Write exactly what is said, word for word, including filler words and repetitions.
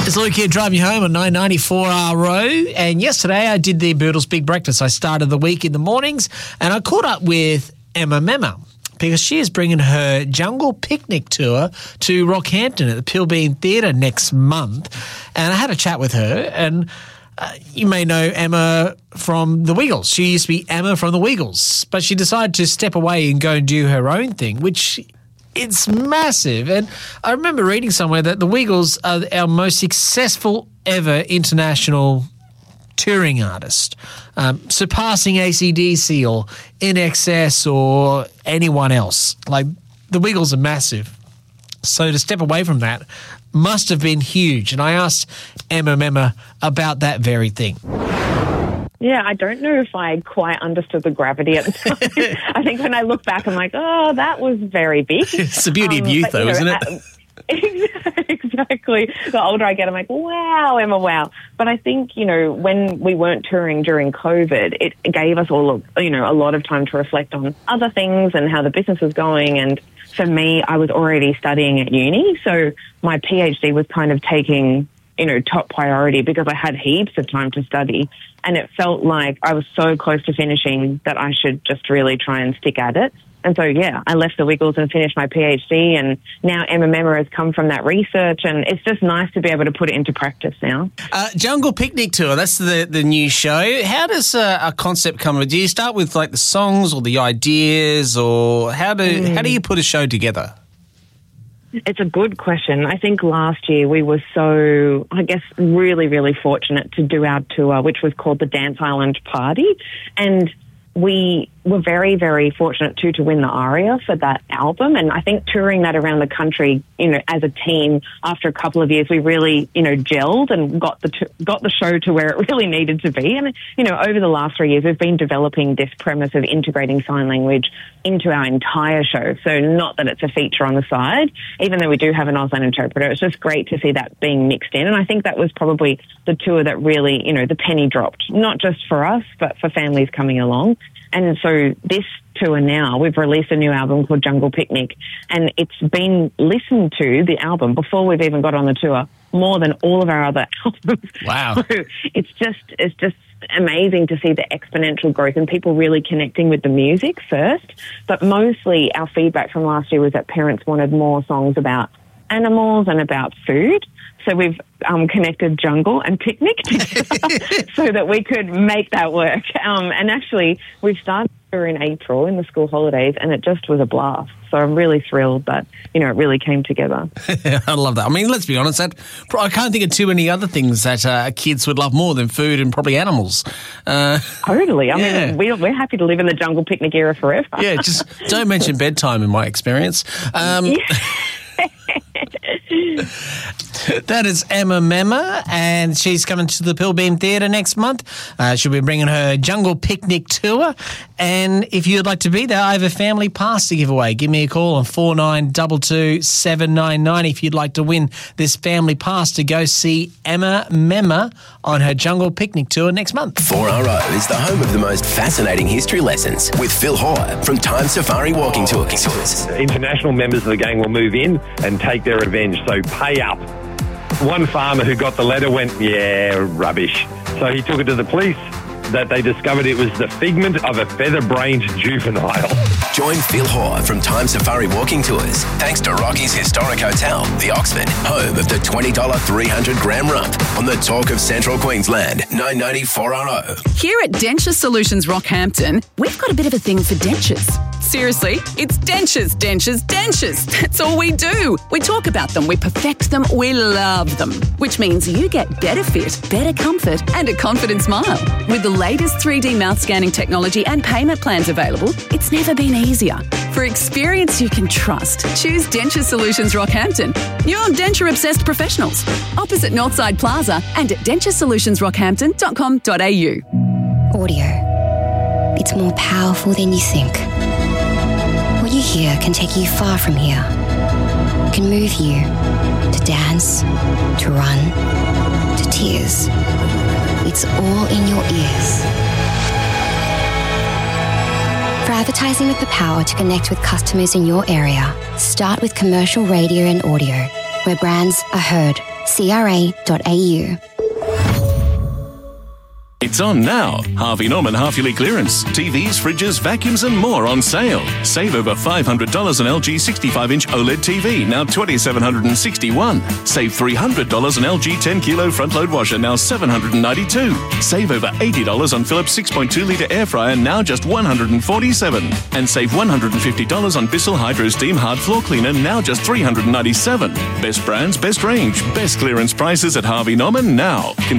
It's Luke here, driving you home on nine ninety-four R O. And yesterday I did the Boodles Big Breakfast. I started the week in the mornings and I caught up with Emma Memma because she is bringing her Jungle Picnic tour to Rockhampton at the Pilbeam Theatre next month. And I had a chat with her, and uh, you may know Emma from the Wiggles. She used to be Emma from the Wiggles, but she decided to step away and go and do her own thing, which it's massive. And I remember reading somewhere that the Wiggles are our most successful ever international touring artist, um, surpassing A C D C or I N X S or anyone else. Like, the Wiggles are massive. So to step away from that must have been huge. And I asked Emma Memma about that very thing. Yeah, I don't know if I quite understood the gravity at the time. I think when I look back, I'm like, oh, that was very big. It's the beauty um, of youth, but, though, know, isn't it? Uh, exactly. The older I get, I'm like, wow, Emma, wow. But I think, you know, when we weren't touring during COVID, it gave us all, you know, a lot of time to reflect on other things and how the business was going. And for me, I was already studying at uni, so my PhD was kind of taking, you know, top priority because I had heaps of time to study. And it felt like I was so close to finishing that I should just really try and stick at it. And so, yeah, I left the Wiggles and finished my PhD, and now Emma Memma has come from that research, and it's just nice to be able to put it into practice now. Uh, Jungle Picnic Tour, that's the, the new show. How does uh, a concept come? Do you start with, like, the songs or the ideas, or how do mm. how do you put a show together? It's a good question. I think last year we were so, I guess, really, really fortunate to do our tour, which was called the Dance Island Party, and we were very, very fortunate too to win the ARIA for that album. And I think touring that around the country, you know, as a team, after a couple of years, we really, you know, gelled and got the t- got the show to where it really needed to be. And, you know, over the last three years, we've been developing this premise of integrating sign language into our entire show. So not that it's a feature on the side, even though we do have an Auslan interpreter. It's just great to see that being mixed in. And I think that was probably the tour that really, you know, the penny dropped, not just for us, but for families coming along. And so this tour now, we've released a new album called Jungle Picnic, and it's been listened to, the album, before we've even got on the tour, more than all of our other albums. Wow. So it's just, it's just amazing to see the exponential growth and people really connecting with the music first. But mostly our feedback from last year was that parents wanted more songs about animals and about food. So we've um, connected jungle and picnic together so that we could make that work. Um, and actually, we've started in April in the school holidays, and it just was a blast. So I'm really thrilled that, you know, it really came together. I love that. I mean, let's be honest, that I can't think of too many other things that uh, kids would love more than food and probably animals. Uh, totally. I yeah. mean, we, we're happy to live in the Jungle Picnic era forever. Yeah, just don't mention bedtime in my experience. Um, yeah. That is Emma Memma, and she's coming to the Pilbeam Theatre next month. Uh, she'll be bringing her Jungle Picnic tour, and if you'd like to be there, I have a family pass to give away. Give me a call on four nine two two seven nine nine if you'd like to win this family pass to go see Emma Memma on her Jungle Picnic tour next month. four R O is the home of the most fascinating history lessons with Phil Hoare from Time Safari Walking Tours. International members of the gang will move in and take their revenge, so pay up. One farmer who got the letter went, yeah, rubbish. So he took it to the police. That they discovered it was the figment of a feather-brained juvenile. Join Phil Hoare from Time Safari Walking Tours, thanks to Rocky's Historic Hotel, the Oxford, home of the twenty dollars three hundred gram rump, on the Talk of Central Queensland, nine ninety-four R O. Here at Denture Solutions Rockhampton, we've got a bit of a thing for dentures. Seriously, it's dentures, dentures, dentures. That's all we do. We talk about them, we perfect them, we love them. Which means you get better fit, better comfort, and a confident smile. With the latest three D mouth scanning technology and payment plans available, it's never been easier. For experience you can trust, choose Denture Solutions Rockhampton. You're denture-obsessed professionals. Opposite Northside Plaza and at denture solutions rockhampton dot com dot a u. Audio. It's more powerful than you think. What you hear can take you far from here. It can move you to dance, to run, to tears. It's all in your ears. For advertising with the power to connect with customers in your area, start with commercial radio and audio, where brands are heard c r a dot a u. It's on now. Harvey Norman half-yearly clearance. T Vs, fridges, vacuums and more on sale. Save over five hundred dollars on L G sixty-five inch OLED T V, now two thousand seven hundred sixty-one dollars. Save three hundred dollars on L G ten kilo front-load washer, now seven hundred ninety-two dollars. Save over eighty dollars on Philips six point two litre air fryer, now just one hundred forty-seven dollars. And save one hundred fifty dollars on Bissell Hydro Steam hard floor cleaner, now just three hundred ninety-seven dollars. Best brands, best range, best clearance prices at Harvey Norman now. Conditions